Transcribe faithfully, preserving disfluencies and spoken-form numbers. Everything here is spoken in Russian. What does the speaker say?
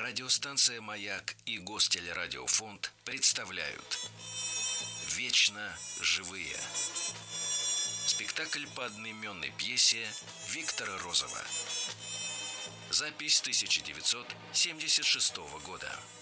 Радиостанция «Маяк» и Гостелерадиофонд представляют «Вечно живые». Спектакль по одноименной пьесе Виктора Розова. Запись тысяча девятьсот семьдесят шестого года.